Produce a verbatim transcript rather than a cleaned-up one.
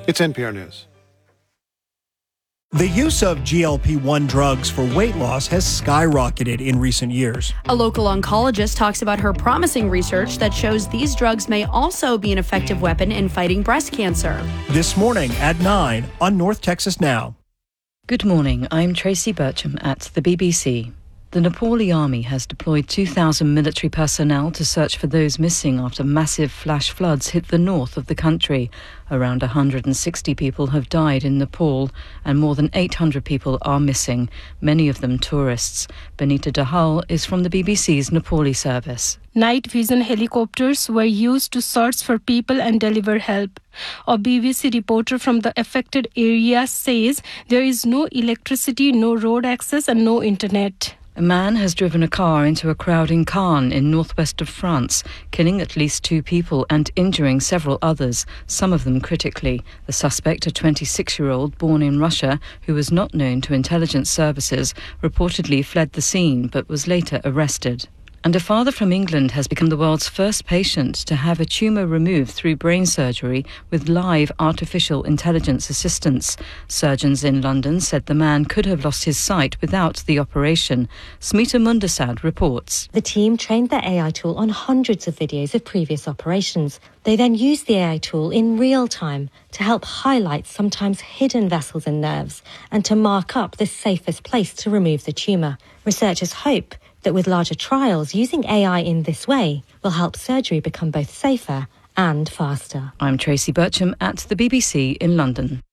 It's N P R News. The use of G L P one drugs for weight loss has skyrocketed in recent years. A local oncologist talks about her promising research that shows these drugs may also be an effective weapon in fighting breast cancer. This morning at nine on North Texas Now. Good morning, I'm Tracy Bircham at the B B C. The Nepali army has deployed two thousand military personnel to search for those missing after massive flash floods hit the north of the country. Around one hundred sixty people have died in Nepal and more than eight hundred people are missing, many of them tourists. Benita Dahal is from the B B C's Nepali service. Night vision helicopters were used to search for people and deliver help. A B B C reporter from the affected area says there is no electricity, no road access and no internet. A man has driven a car into a crowd in Caen in northwest of France, killing at least two people and injuring several others, some of them critically. The suspect, a twenty-six-year-old born in Russia who was not known to intelligence services, reportedly fled the scene but was later arrested. And a father from England has become the world's first patient to have a tumour removed through brain surgery with live artificial intelligence assistance. Surgeons in London said the man could have lost his sight without the operation. Smita Mundasad reports. The team trained their A I tool on hundreds of videos of previous operations. They then used the A I tool in real time to help highlight sometimes hidden vessels and nerves and to mark up the safest place to remove the tumour. Researchers hope that with larger trials, using A I in this way will help surgery become both safer and faster. I'm Tracy Bircham at the B B C in London.